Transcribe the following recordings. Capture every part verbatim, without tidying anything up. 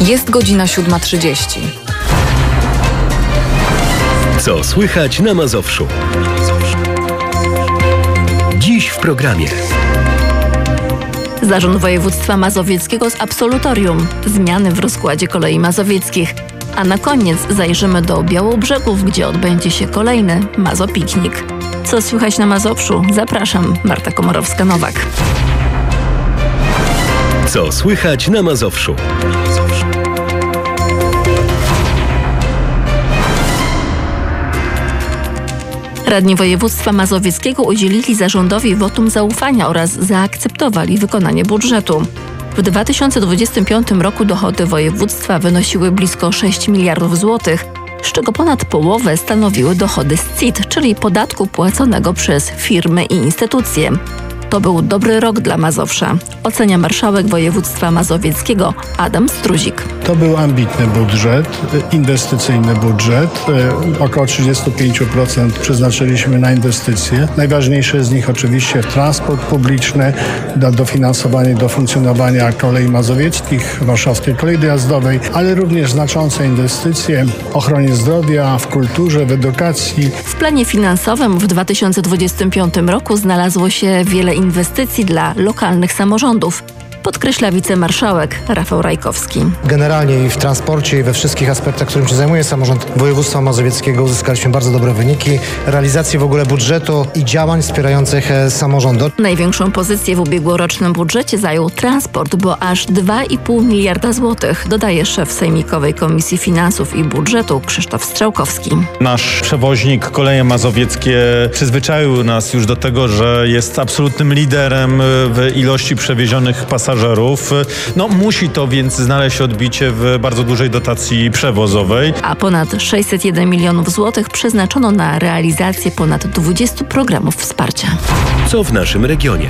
Jest godzina siódma trzydzieści. Co słychać na Mazowszu? Dziś w programie. Zarząd Województwa Mazowieckiego z absolutorium. Zmiany w rozkładzie kolei mazowieckich. A na koniec zajrzymy do Białobrzegów, gdzie odbędzie się kolejny Mazopiknik. Co słychać na Mazowszu? Zapraszam, Marta Komorowska-Nowak. Co słychać na Mazowszu? Radni Województwa Mazowieckiego udzielili zarządowi wotum zaufania oraz zaakceptowali wykonanie budżetu. W dwa tysiące dwudziestym piątym roku dochody województwa wynosiły blisko sześć miliardów złotych, z czego ponad połowę stanowiły dochody z C I T, czyli podatku płaconego przez firmy i instytucje. To był dobry rok dla Mazowsza, ocenia marszałek województwa mazowieckiego Adam Struzik. To był ambitny budżet, inwestycyjny budżet. Około trzydzieści pięć procent przeznaczyliśmy na inwestycje. Najważniejsze z nich oczywiście transport publiczny, dofinansowanie do funkcjonowania kolei mazowieckich, warszawskiej kolei dojazdowej, ale również znaczące inwestycje w ochronie zdrowia, w kulturze, w edukacji. W planie finansowym w dwa tysiące dwudziestym piątym roku znalazło się wiele inwestycji dla lokalnych samorządów, podkreśla wicemarszałek Rafał Rajkowski. Generalnie i w transporcie, i we wszystkich aspektach, którym się zajmuje samorząd województwa mazowieckiego, uzyskaliśmy bardzo dobre wyniki, realizacji w ogóle budżetu i działań wspierających samorządy. Największą pozycję w ubiegłorocznym budżecie zajął transport, bo aż dwa i pół miliarda złotych, dodaje szef Sejmikowej Komisji Finansów i Budżetu Krzysztof Strzałkowski. Nasz przewoźnik Koleje Mazowieckie przyzwyczaił nas już do tego, że jest absolutnym liderem w ilości przewiezionych pasażerów. No musi to więc znaleźć odbicie w bardzo dużej dotacji przewozowej. A ponad sześćset jeden milionów złotych przeznaczono na realizację ponad dwudziestu programów wsparcia. Co w naszym regionie?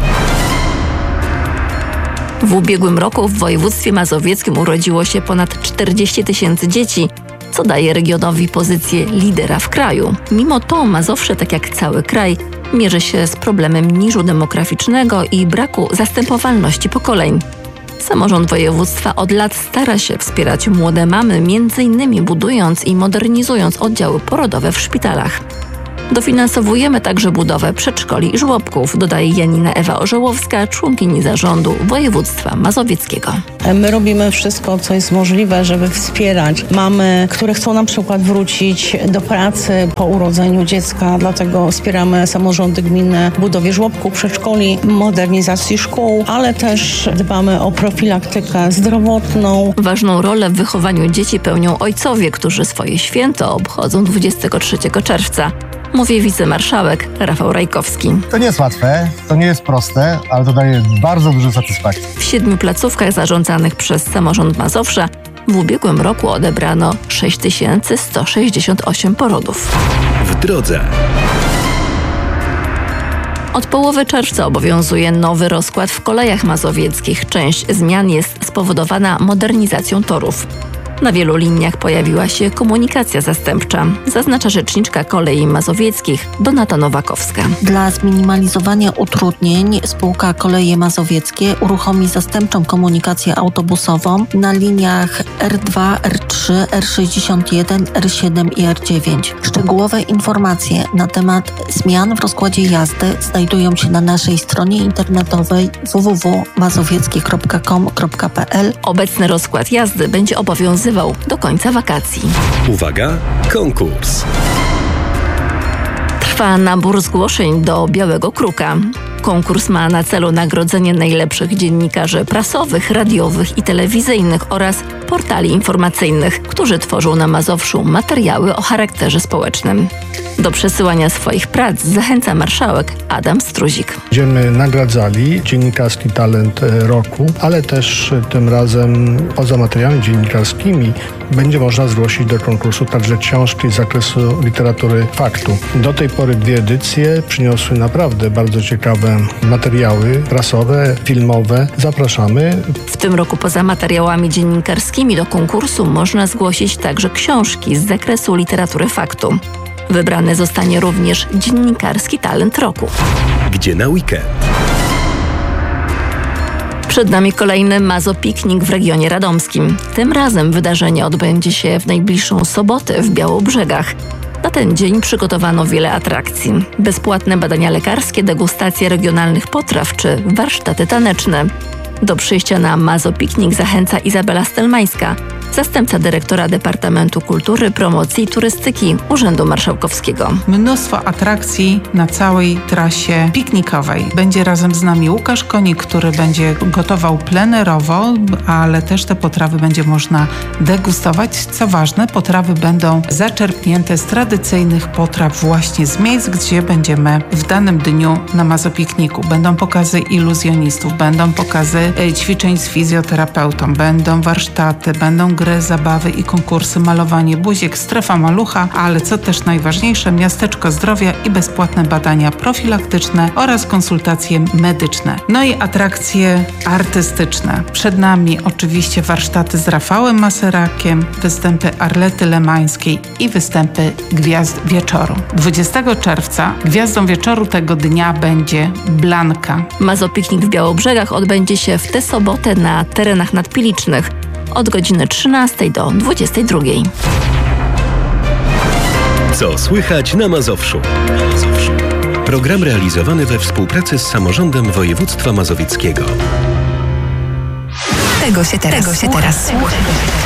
W ubiegłym roku w województwie mazowieckim urodziło się ponad czterdzieści tysięcy dzieci, co daje regionowi pozycję lidera w kraju. Mimo to Mazowsze, tak jak cały kraj, mierzy się z problemem niżu demograficznego i braku zastępowalności pokoleń. Samorząd województwa od lat stara się wspierać młode mamy, między innymi budując i modernizując oddziały porodowe w szpitalach. Dofinansowujemy także budowę przedszkoli i żłobków, dodaje Janina Ewa Orzełowska, członkini zarządu województwa mazowieckiego. My robimy wszystko, co jest możliwe, żeby wspierać mamy, które chcą na przykład wrócić do pracy po urodzeniu dziecka, dlatego wspieramy samorządy gminne w budowie żłobków, przedszkoli, modernizacji szkół, ale też dbamy o profilaktykę zdrowotną. Ważną rolę w wychowaniu dzieci pełnią ojcowie, którzy swoje święto obchodzą dwudziestego trzeciego czerwca. Mówi wicemarszałek Rafał Rajkowski. To nie jest łatwe, to nie jest proste, ale to daje bardzo dużo satysfakcji. W siedmiu placówkach zarządzanych przez samorząd Mazowsza w ubiegłym roku odebrano sześć tysięcy sto sześćdziesiąt osiem porodów. W drodze. Od połowy czerwca obowiązuje nowy rozkład w kolejach mazowieckich. Część zmian jest spowodowana modernizacją torów. Na wielu liniach pojawiła się komunikacja zastępcza, zaznacza rzeczniczka Kolei Mazowieckich Donata Nowakowska. Dla zminimalizowania utrudnień spółka Koleje Mazowieckie uruchomi zastępczą komunikację autobusową na liniach R dwa, R trzy, R sześćdziesiąt jeden, R siedem i R dziewięć. Szczegółowe informacje na temat zmian w rozkładzie jazdy znajdują się na naszej stronie internetowej w w w kropka mazowieckie kropka com kropka p l. Obecny rozkład jazdy będzie obowiązywał do końca wakacji. Uwaga, konkurs. Trwa nabór zgłoszeń do Białego Kruka. Konkurs ma na celu nagrodzenie najlepszych dziennikarzy prasowych, radiowych i telewizyjnych oraz portali informacyjnych, którzy tworzą na Mazowszu materiały o charakterze społecznym. Do przesyłania swoich prac zachęca marszałek Adam Struzik. Będziemy nagradzali dziennikarski talent roku, ale też tym razem poza materiałami dziennikarskimi będzie można zgłosić do konkursu także książki z zakresu literatury faktu. Do tej pory dwie edycje przyniosły naprawdę bardzo ciekawe materiały prasowe, filmowe. Zapraszamy. W tym roku poza materiałami dziennikarskimi do konkursu można zgłosić także książki z zakresu literatury faktu. Wybrany zostanie również dziennikarski talent roku. Gdzie na weekend? Przed nami kolejny Mazopiknik w regionie radomskim. Tym razem wydarzenie odbędzie się w najbliższą sobotę w Białobrzegach. Na ten dzień przygotowano wiele atrakcji. Bezpłatne badania lekarskie, degustacje regionalnych potraw czy warsztaty taneczne. Do przyjścia na Mazopiknik zachęca Izabela Stelmańska, zastępca dyrektora Departamentu Kultury, Promocji i Turystyki Urzędu Marszałkowskiego. Mnóstwo atrakcji na całej trasie piknikowej. Będzie razem z nami Łukasz Konik, który będzie gotował plenerowo, ale też te potrawy będzie można degustować. Co ważne, potrawy będą zaczerpnięte z tradycyjnych potraw właśnie z miejsc, gdzie będziemy w danym dniu na Mazopikniku. Będą pokazy iluzjonistów, będą pokazy ćwiczeń z fizjoterapeutą, będą warsztaty, będą gry, zabawy i konkursy, malowanie buziek, strefa malucha, ale co też najważniejsze, miasteczko zdrowia i bezpłatne badania profilaktyczne oraz konsultacje medyczne. No i atrakcje artystyczne. Przed nami oczywiście warsztaty z Rafałem Maserakiem, występy Arlety Lemańskiej i występy Gwiazd Wieczoru. dwudziestego czerwca gwiazdą wieczoru tego dnia będzie Blanka. Mazopiknik w Białobrzegach odbędzie się w tę sobotę na terenach nadpilicznych od godziny trzynastej do dwudziestej drugiej. Co słychać na Mazowszu? Program realizowany we współpracy z Samorządem Województwa Mazowieckiego. Tego się teraz, Tego się teraz słucha.